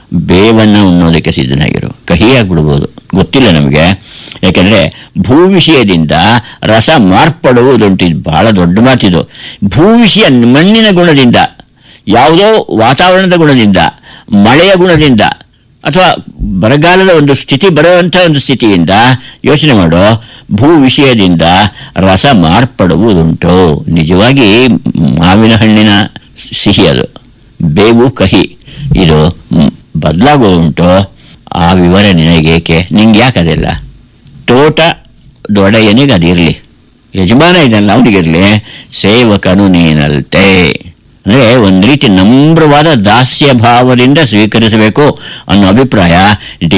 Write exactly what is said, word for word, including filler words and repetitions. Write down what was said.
ಬೇವನ್ನು ಉಣ್ಣೋದಕ್ಕೆ ಸಿದ್ಧನಾಗಿರು. ಕಹಿಯಾಗ್ಬಿಡ್ಬೋದು, ಗೊತ್ತಿಲ್ಲ ನಮಗೆ. ಯಾಕೆಂದರೆ ಭೂ ವಿಷಯದಿಂದ ರಸ ಮಾರ್ಪಡುವುದುಂಟು. ಇದು ಬಹಳ ದೊಡ್ಡ ಮಾತಿದು. ಭೂ ವಿಷಯ ಮಣ್ಣಿನ ಗುಣದಿಂದ, ಯಾವುದೋ ವಾತಾವರಣದ ಗುಣದಿಂದ, ಮಳೆಯ ಗುಣದಿಂದ, ಅಥವಾ ಬರಗಾಲದ ಒಂದು ಸ್ಥಿತಿ ಬರುವಂಥ ಒಂದು ಸ್ಥಿತಿಯಿಂದ ಯೋಚನೆ ಮಾಡೋ, ಭೂ ವಿಷಯದಿಂದ ರಸ ಮಾರ್ಪಡುವುದುಂಟು. ನಿಜವಾಗಿ ಮಾವಿನ ಹಣ್ಣಿನ ಸಿಹಿ ಅದು, ಬೇವು ಕಹಿ, ಇದು ಬದಲಾಗೋದುಂಟು. ಆ ವಿವರ ನಿನಗೇಕೆ? ನಿಂಗೆ ಯಾಕೆ ಅದೆಲ್ಲ? ತೋಟ ದೊಡೆಯನಿಗೆ ಅದಿರಲಿ, ಯಜಮಾನ ಇದಲ್ಲ ಅವನಿಗಿರಲಿ, ಸೇವಕನು ನೀನಲ್ತೆ. ಅಂದರೆ ಒಂದು ರೀತಿ ನಮ್ರವಾದ ದಾಸ್ಯ ಭಾವದಿಂದ ಸ್ವೀಕರಿಸಬೇಕು ಅನ್ನೋ ಅಭಿಪ್ರಾಯ ಡಿ